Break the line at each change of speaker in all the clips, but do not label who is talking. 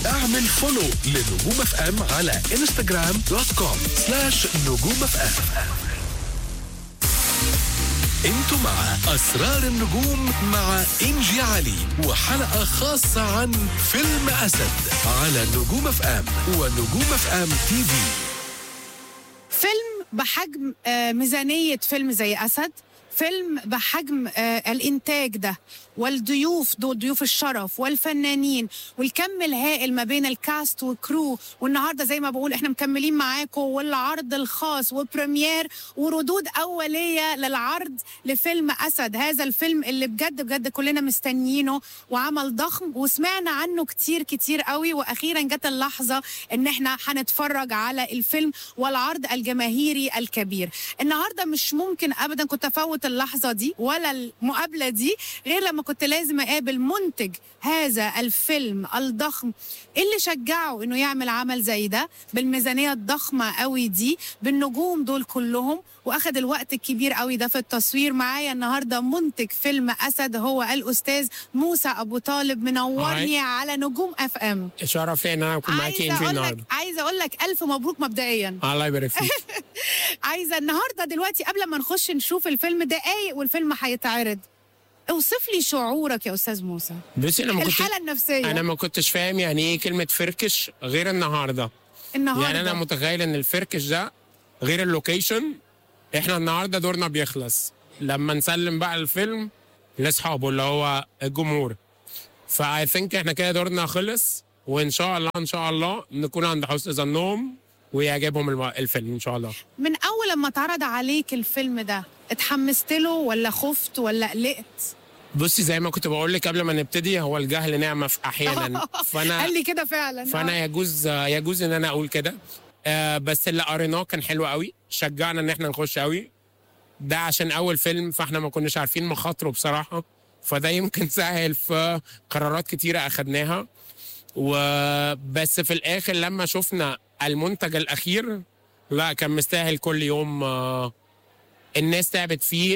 اعمل فولو لنجوم اف ام على instagram.com/نجوم اف ام. انتوا مع اسرار النجوم مع انجي علي، وحلقة خاصة عن فيلم اسد على نجوم اف ام ونجوم اف ام تي في.
فيلم بحجم ميزانية فيلم زي أسد، فيلم بحجم الإنتاج ده، والضيوف دول ضيوف الشرف والفنانين والكم الهائل ما بين الكاست والكرو. والنهارده زي ما بقول احنا مكملين معاكم، والعرض الخاص وبريمير وردود أولية للعرض لفيلم أسد، هذا الفيلم اللي بجد بجد كلنا مستنيينه وعمل ضخم وسمعنا عنه كتير كتير قوي، وأخيرا جت اللحظة ان احنا هنتفرج على الفيلم والعرض الجماهيري الكبير. النهارده مش ممكن أبدا كنت أفوت اللحظة دي ولا المقابلة دي غير لما كنت لازم أقابل منتج هذا الفيلم الضخم اللي شجعه إنه يعمل عمل زي ده بالميزانية الضخمة قوي دي بالنجوم دول كلهم، وأخد الوقت الكبير قوي ده في التصوير. معايا النهاردة منتج فيلم أسد هو الأستاذ موسى أبو طالب، منورني على نجوم اف ام.
شرف لي ان انا اكون معاكي انجي النهارده.
عايزه اقول لك الف مبروك مبدئيا.
الله يبارك فيك.
عايزه النهارده دلوقتي قبل ما نخش نشوف الفيلم دقايق والفيلم هيتعرض، اوصف لي شعورك يا استاذ موسى.
بصي انا
الحاله النفسيه.
انا ما كنتش فاهم يعني ايه كلمه فركش غير النهارده. يعني انا متخيل ان الفركش ده غير اللوكيشن. احنا النهارده دورنا بيخلص لما نسلم بقى الفيلم لاصحابه اللي هو الجمهور. فاي ثينك احنا كده دورنا خلص، وان شاء الله ان شاء الله نكون عند حسن ظنهم ويعجبهم الفيلم ان شاء الله.
من اول لما اتعرض عليك الفيلم ده اتحمست له ولا خفت ولا قلقت؟
بصي زي ما كنت بقول لك قبل ما نبتدي، هو الجهل نعمه في احيانا.
فانا قال لي كده فعلا.
فانا يجوز ان انا اقول كده. بس اللي قريناه كان حلو قوي، شجعنا ان احنا نخش قوي. ده عشان اول فيلم فاحنا ما كناش عارفين مخاطره بصراحه، فده يمكن سهل في قرارات كتيره اخدناها. وبس في الاخر لما شفنا المنتج الاخير، لا كان مستاهل كل يوم الناس تعبت فيه.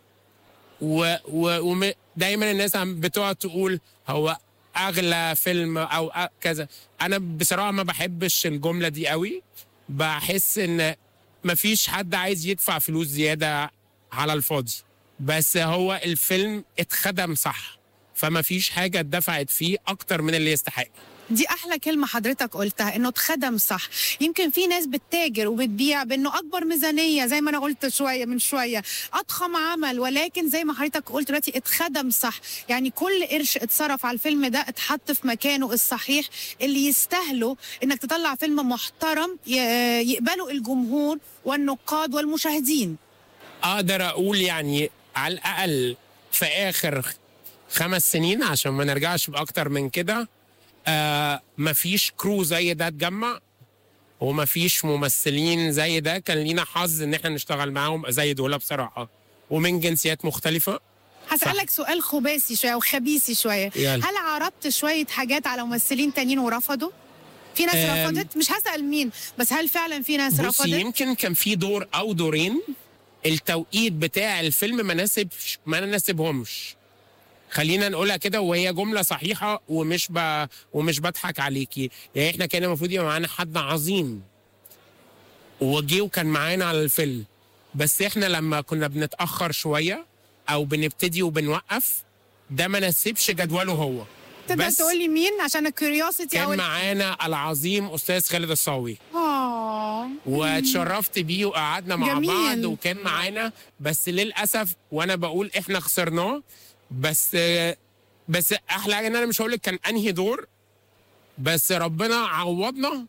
ودايما الناس بتقعد تقول هو اغلى فيلم او كذا. انا بصراحه ما بحبش الجمله دي قوي. بحس ان مفيش حد عايز يدفع فلوس زياده على الفاضي، بس هو الفيلم اتخدم صح، فما فيش حاجه اتدفعت فيه اكتر من اللي يستحق.
دي احلى كلمه حضرتك قلتها، انه اتخدم صح. يمكن في ناس بتتاجر وبتبيع بانه اكبر ميزانيه زي ما انا قلت من شويه اضخم عمل، ولكن زي ما حضرتك قلت دلوقتي اتخدم صح. يعني كل قرش اتصرف على الفيلم ده اتحط في مكانه الصحيح اللي يستاهله انك تطلع فيلم محترم يقبله الجمهور والنقاد والمشاهدين.
اقدر اقول يعني على الاقل في اخر 5 سنين عشان ما نرجعش باكتر من كده، مفيش كرو زي ده اتجمع، ومفيش ممثلين زي ده كان لينا حظ ان احنا نشتغل معاهم زي دول بصراحه، ومن جنسيات مختلفه.
هسألك سؤال خباثي شويه وخبيثي شويه، هل عرضت شويه حاجات على ممثلين تانيين ورفضوا؟ في ناس رفضت، مش هسأل مين، بس هل فعلا في ناس رفضت؟
يمكن كان في دور او دورين التوقيت بتاع الفيلم ما ناسبهمش، خلينا نقولها كده، وهي جمله صحيحه ومش بضحك عليكي. يعني احنا كان المفروض يبقى معانا حد عظيم وجي وكان معانا على الفيلم، بس احنا لما كنا بنتاخر شويه او بنبتدي وبنوقف ده ما ناسبش جدوله هو.
تقدر تقول لي مين عشان الكيوريوسيتي؟
كان معانا العظيم استاذ خالد الصاوي، واتشرفت بيه وقعدنا مع بعض وكان معانا، بس للاسف وانا بقول احنا خسرناه. بس احلى حاجه ان انا مش هقول لك كان انهي دور، بس ربنا عوضنا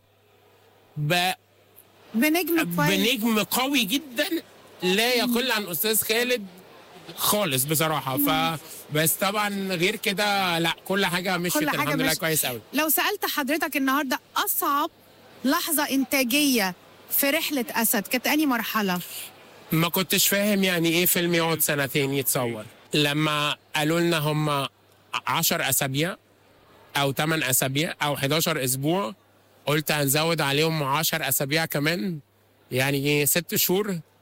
بنجم قوي جدا لا يقل عن استاذ خالد خالص بصراحه. بس طبعا غير كده لا، كل حاجه مشيت الحمد لله كويس قوي.
لو سالت حضرتك النهارده اصعب لحظه انتاجيه في رحله اسد كانت انهي مرحله؟
ما كنتش فاهم يعني ايه فيلم يقعد 2 سنين يتصور. لما قالوا لنا هم 10 اسابيع او 8 اسابيع او 11 اسبوع، قلت هنزود عليهم 10 اسابيع كمان، يعني 6 شهور.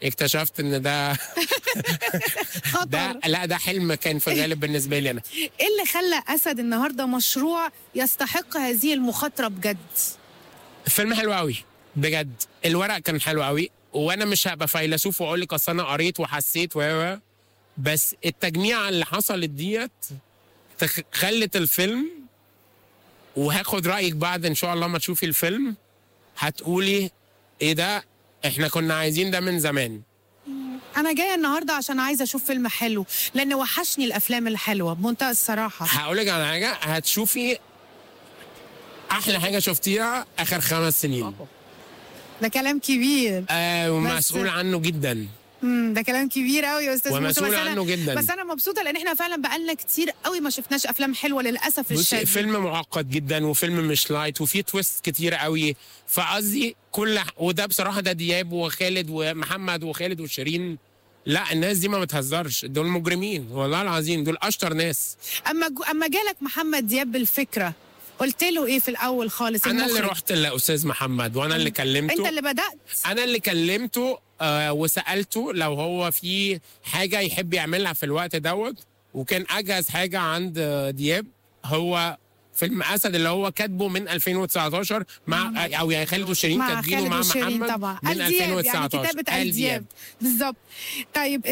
اكتشفت ان ده
خطر.
لا ده حلم كان في الغالب بالنسبه لي انا.
ايه اللي خلى اسد النهارده مشروع يستحق هذه المخاطره بجد؟
الفيلم حلو قوي بجد، الورق كان حلو قوي، وانا مش هبقى فيلسوف واقول لك اصل انا قريت وحسيت بس التجميعه اللي حصلت ديت خلت الفيلم، وهاخد رايك بعد ان شاء الله ما تشوفي الفيلم هتقولي ايه ده، احنا كنا عايزين ده من زمان.
انا جايه النهارده عشان عايزه اشوف فيلم حلو، لان وحشني الافلام الحلوه بمنتهى الصراحه.
هقول لك على حاجه، هتشوفي احلى حاجه شفتيها اخر 5 سنين.
ده كلام كبير.
ومسؤول عنه جدا.
ده كلام كبير قوي يا استاذ موسى.
ومسؤول عنه جدا.
بس انا مبسوطه لان احنا فعلا بقالنا كتير قوي ما شفناش افلام حلوه للاسف الشديد.
فيلم معقد جدا وفيلم مش لايت وفيه تويست كتير قوي، فقصدي وده بصراحه ده دياب وخالد ومحمد وخالد وشيرين، لا الناس دي ما بتهزرش، دول مجرمين والله العظيم، دول اشطر ناس.
اما جالك محمد دياب بالفكره قلت له ايه في الاول خالص؟
انا اللي رحت لاستاذ محمد وانا اللي كلمته.
انت اللي بدات؟
انا اللي كلمته وسالته لو هو في حاجه يحب يعملها في الوقت دوت، وكان اجهز حاجه عند دياب هو فيلم اسد اللي هو كاتبه من 2019 مع او يعني خالد وشيرين كاتبينه مع محمد
طبعا
من 2019
يعني كتابه دياب بالظبط. طيب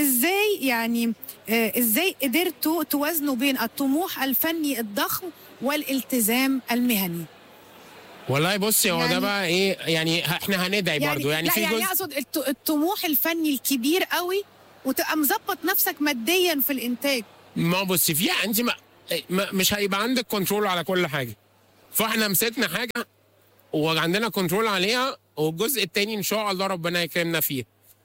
ازاي قدرتوا توازنوا بين الطموح الفني الضخم والالتزام المهني؟
والله بصي هو ده بقى ايه يعني، احنا هندعي برضو يعني
لا
في
يعني
جزء
اقصد الطموح الفني الكبير قوي وتبقى مظبط نفسك ماديا في الانتاج.
ما بصي فيها انت مش هيبقى عندك كنترول على كل حاجه، فاحنا مسكنا حاجه وعندنا كنترول عليها، والجزء التاني ان شاء الله ربنا يكرمنا فيه.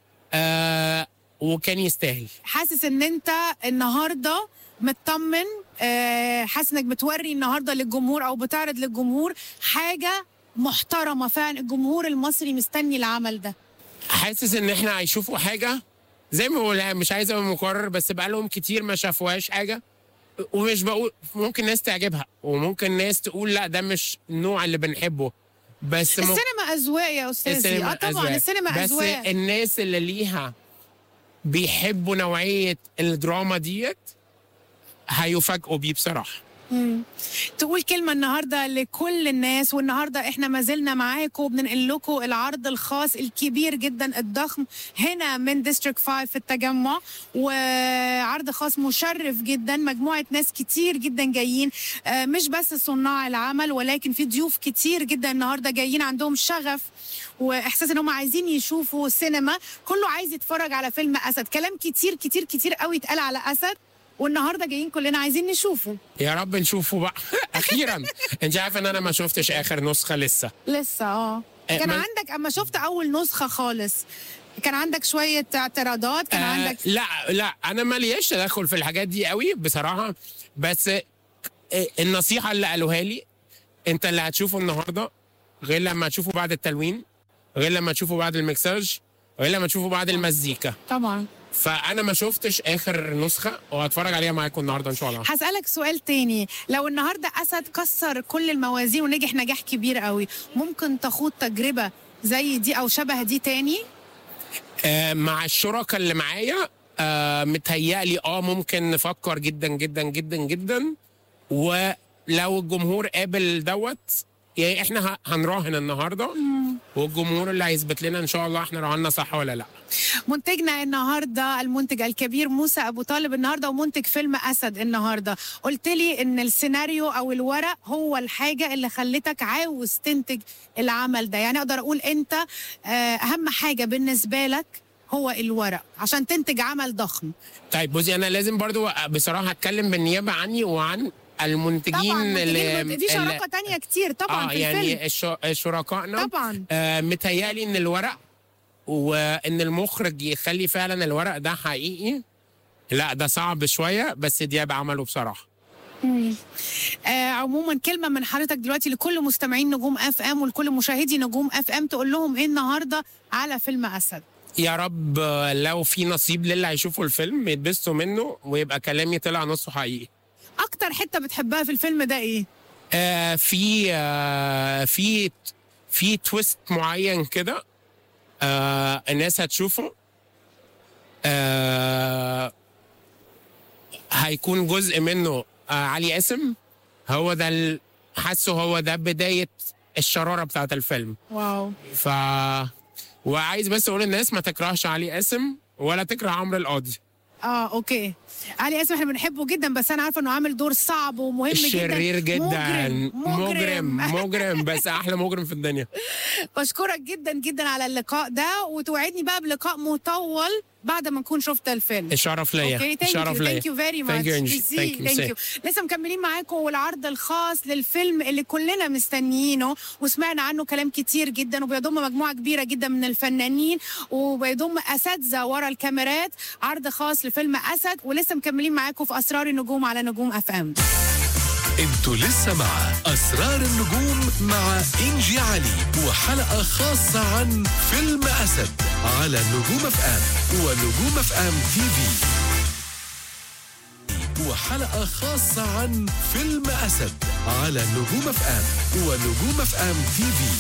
وكان يستاهل.
حاسس ان انت النهارده مطمن، حاسس انك بتوري النهارده للجمهور او بتعرض للجمهور حاجه محترمه فعلا، الجمهور المصري مستني العمل ده.
حاسس ان احنا هيشوفوا حاجه زي ما بقول، مش عايز ابقى مكرر بس بقى لهم كتير ما شافوهاش حاجه، ومش بقول ممكن ناس تعجبها وممكن ناس تقول لا ده مش النوع اللي بنحبه، بس
السينما اذواق يا استاذي. طبعا السينما اذواق،
بس الناس اللي ليها بيحبوا نوعيه الدراما ديت هيفاجئوا بيه بصراحه.
تقول كلمة النهاردة لكل الناس، والنهاردة احنا ما زلنا معاكم وبننقل لكم العرض الخاص الكبير جدا الضخم هنا من ديستريكت 5 في التجمع، وعرض خاص مشرف جدا، مجموعة ناس كتير جدا جايين، مش بس صناع العمل ولكن في ضيوف كتير جدا النهاردة جايين عندهم شغف واحساس ان هم عايزين يشوفوا سينما، كله عايز يتفرج على فيلم اسد. كلام كتير كتير كتير قوي اتقال على اسد، والنهارده جايين كلنا عايزين نشوفه.
يا رب نشوفه بقى اخيرا. انت عارفه ان انا ما شفتش اخر نسخه لسه كان
عندك اما شفت اول نسخه خالص كان عندك شويه اعتراضات، كان عندك
لا انا ماليش تدخل في الحاجات دي قوي بصراحه، بس النصيحه اللي قالوها لي انت اللي هتشوفه النهارده غير لما تشوفه بعد التلوين، غير لما تشوفه بعد المكساج، غير لما تشوفه بعد المزيكا.
طبعا
فانا ما شفتش اخر نسخه وهتفرج عليها معاكم النهارده ان شاء الله.
هسالك سؤال تاني، لو النهارده اسد كسر كل الموازين ونجح نجاح كبير قوي، ممكن تخوض تجربه زي دي او شبه دي تاني؟
مع الشركاء اللي معايا متهيألي ممكن نفكر جدا جدا جدا جدا، ولو الجمهور قابل دوت يعني احنا هنراهن النهارده والجمهور اللي هيثبت لنا ان شاء الله احنا راهنا صح ولا لا.
منتجنا النهارده المنتج الكبير موسى ابو طالب النهارده، ومنتج فيلم اسد النهارده، قلت لي ان السيناريو او الورق هو الحاجه اللي خلتك عاوز تنتج العمل ده، يعني اقدر اقول انت اهم حاجه بالنسبه لك هو الورق عشان تنتج عمل ضخم.
طيب بصي انا لازم برضو بصراحه اتكلم بالنيابه عني وعن المنتجين
اللي في شراكه تانية كتير طبعا في
يعني شركائنا
طبعا.
متهيألي ان الورق وان المخرج يخلي فعلا الورق ده حقيقي، لا ده صعب شويه، بس دياب عمله بصراحه.
عموما كلمه من حضرتك دلوقتي لكل مستمعين نجوم اف ام ولكل مشاهدي نجوم اف ام، تقول لهم ايه النهارده على فيلم اسد؟
يا رب لو في نصيب للي هيشوفوا الفيلم يتبسطوا منه ويبقى كلامي طلع نصه حقيقي.
اكتر حته بتحبها في الفيلم ده ايه؟
في تويست معين كده الناس هتشوفه هيكون جزء منه علي قاسم. هو ده حاسه هو ده بداية الشرارة بتاعت الفيلم.
واو.
وعايز بس اقول الناس ما تكرهش علي قاسم ولا تكره عمرو القاضي.
اوكي. علي قاسم احنا بنحبه جدا، بس انا عارفه انه عامل دور صعب ومهم جدا.
شرير جدا. مجرم بس احلى مجرم في الدنيا.
بشكرك جدا جدا على اللقاء ده، وتوعدني بقى بلقاء مطول بعد ما نكون شفت الفيلم.
الشرف ليا.
اوكي. ثانك يو فيري ماتش. ثانك يو. لسه مكملين معاكم والعرض الخاص للفيلم اللي كلنا مستنيينه وسمعنا عنه كلام كتير جدا، وبيضم مجموعه كبيره جدا من الفنانين وبيضم اساتذه ورا الكاميرات. عرض خاص لفيلم اسد، ولسه مكملين معاكم في اسرار النجوم على نجوم اف ام.
انتوا لسه مع أسرار النجوم مع إنجي علي، وحلقة خاصة عن فيلم أسد على نجوم اف ام ونجوم اف ام تي في. وحلقة خاصة عن فيلم أسد على نجوم اف ام ونجوم اف ام تي في.